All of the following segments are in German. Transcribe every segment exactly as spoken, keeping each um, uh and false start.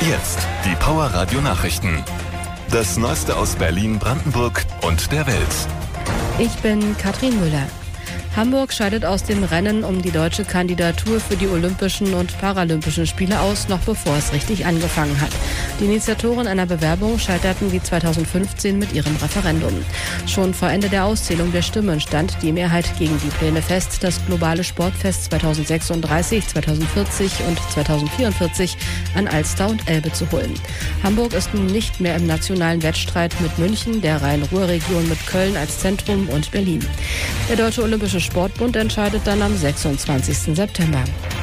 Jetzt die Power Radio Nachrichten. Das Neueste aus Berlin, Brandenburg und der Welt. Ich bin Katrin Müller. Hamburg scheidet aus dem Rennen um die deutsche Kandidatur für die Olympischen und Paralympischen Spiele aus, noch bevor es richtig angefangen hat. Die Initiatoren einer Bewerbung scheiterten wie zweitausendfünfzehn mit ihrem Referendum. Schon vor Ende der Auszählung der Stimmen stand die Mehrheit gegen die Pläne fest, das globale Sportfest zweitausendsechsunddreißig, zweitausendvierzig und zweitausendvierundvierzig an Alster und Elbe zu holen. Hamburg ist nun nicht mehr im nationalen Wettstreit mit München, der Rhein-Ruhr-Region mit Köln als Zentrum und Berlin. Der Deutsche Olympische Sportbund entscheidet dann am sechsundzwanzigsten September.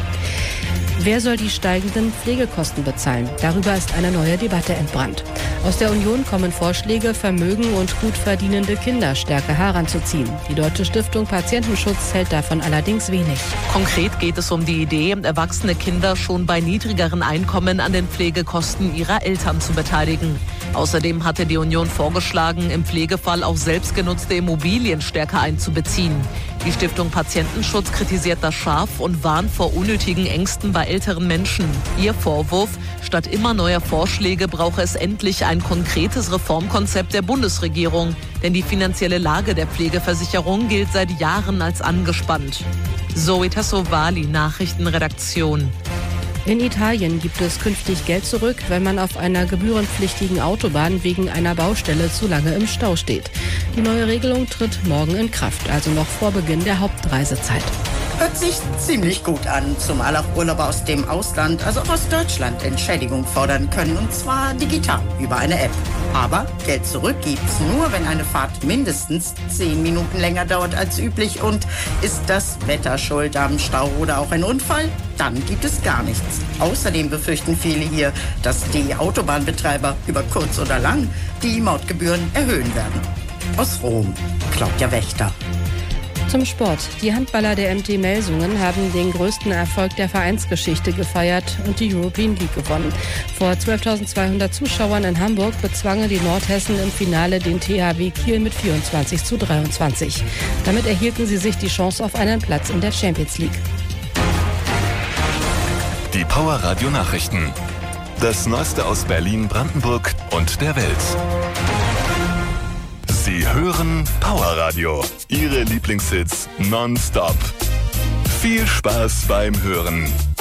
Wer soll die steigenden Pflegekosten bezahlen? Darüber ist eine neue Debatte entbrannt. Aus der Union kommen Vorschläge, Vermögen und gut verdienende Kinder stärker heranzuziehen. Die Deutsche Stiftung Patientenschutz hält davon allerdings wenig. Konkret geht es um die Idee, erwachsene Kinder schon bei niedrigeren Einkommen an den Pflegekosten ihrer Eltern zu beteiligen. Außerdem hatte die Union vorgeschlagen, im Pflegefall auch selbstgenutzte Immobilien stärker einzubeziehen. Die Stiftung Patientenschutz kritisiert das scharf und warnt vor unnötigen Ängsten bei älteren Menschen. Ihr Vorwurf: Statt immer neuer Vorschläge brauche es endlich ein konkretes Reformkonzept der Bundesregierung. Denn die finanzielle Lage der Pflegeversicherung gilt seit Jahren als angespannt. Zoe Tassovali, Nachrichtenredaktion. In Italien gibt es künftig Geld zurück, wenn man auf einer gebührenpflichtigen Autobahn wegen einer Baustelle zu lange im Stau steht. Die neue Regelung tritt morgen in Kraft, also noch vor Beginn der Hauptreisezeit. Hört sich ziemlich gut an, zumal auch Urlauber aus dem Ausland, also auch aus Deutschland, Entschädigung fordern können, und zwar digital über eine App. Aber Geld zurück gibt's nur, wenn eine Fahrt mindestens zehn Minuten länger dauert als üblich. Und ist das Wetter schuld am Stau oder auch ein Unfall? Dann gibt es gar nichts. Außerdem befürchten viele hier, dass die Autobahnbetreiber über kurz oder lang die Mautgebühren erhöhen werden. Aus Rom, Claudia Wächter. Zum Sport. Die Handballer der M T Melsungen haben den größten Erfolg der Vereinsgeschichte gefeiert und die European League gewonnen. Vor zwölftausendzweihundert Zuschauern in Hamburg bezwangen die Nordhessen im Finale den T H W Kiel mit vierundzwanzig zu dreiundzwanzig. Damit erhielten sie sich die Chance auf einen Platz in der Champions League. Die Power Radio Nachrichten. Das Neueste aus Berlin, Brandenburg und der Welt. Sie hören Power Radio. Ihre Lieblingshits nonstop. Viel Spaß beim Hören.